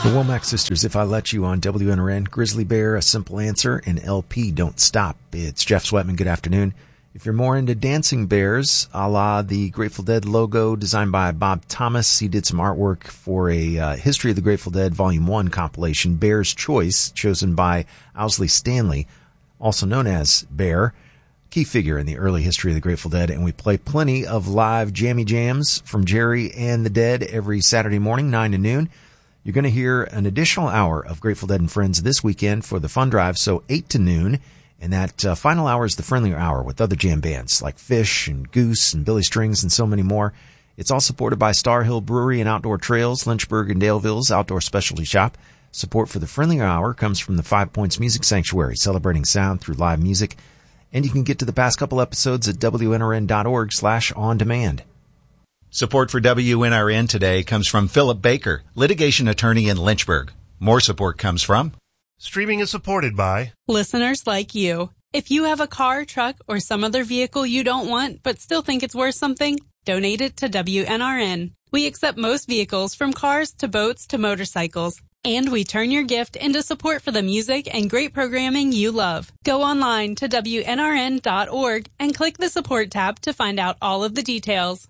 The Womack Sisters, If I Let You, on WNRN. Grizzly Bear, A Simple Answer, and LP, Don't Stop. It's Jeff Sweatman. Good afternoon. If you're more into dancing bears, a la the Grateful Dead logo designed by Bob Thomas, he did some artwork for a History of the Grateful Dead Volume 1 compilation, Bear's Choice, chosen by Owsley Stanley, also known as Bear, key figure in the early history of the Grateful Dead. And we play plenty of live jammy jams from Jerry and the Dead every Saturday morning, 9 to noon. You're going to hear an additional hour of Grateful Dead and Friends this weekend for the fun drive, so 8 to noon. And that final hour is the friendlier hour with other jam bands like Fish and Goose and Billy Strings and so many more. It's all supported by Star Hill Brewery and Outdoor Trails, Lynchburg and Daleville's Outdoor Specialty Shop. Support for the friendlier hour comes from the 5 Points Music Sanctuary, celebrating sound through live music. And you can get to the past couple episodes at WNRN.org/on-demand. Support for WNRN today comes from Philip Baker, litigation attorney in Lynchburg. More support comes from... Streaming is supported by... listeners like you. If you have a car, truck, or some other vehicle you don't want but still think it's worth something, donate it to WNRN. We accept most vehicles, from cars to boats to motorcycles. And we turn your gift into support for the music and great programming you love. Go online to WNRN.org and click the support tab to find out all of the details.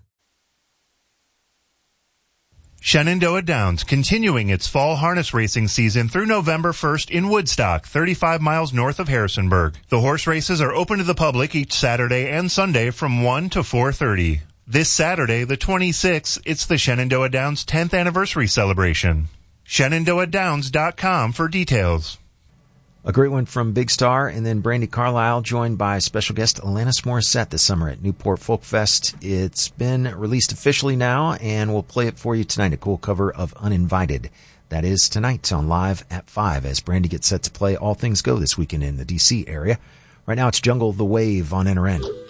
Shenandoah Downs, continuing its fall harness racing season through November 1st in Woodstock, 35 miles north of Harrisonburg. The horse races are open to the public each Saturday and Sunday from 1 to 4:30. This Saturday, the 26th, it's the Shenandoah Downs 10th anniversary celebration. ShenandoahDowns.com for details. A great one from Big Star, and then Brandi Carlile, joined by special guest Alanis Morissette this summer at Newport Folk Fest. It's been released officially now, and we'll play it for you tonight, a cool cover of Uninvited. That is tonight on Live at 5, as Brandi gets set to play All Things Go this weekend in the D.C. area. Right now it's Jungle the Wave on NRN.